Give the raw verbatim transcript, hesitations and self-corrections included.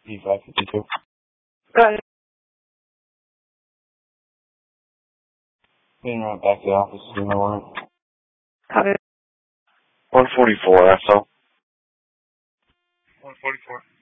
B five fifty-two. Got it. Getting right back to the office to do my work. Copy. one forty-four, S O. one forty-four.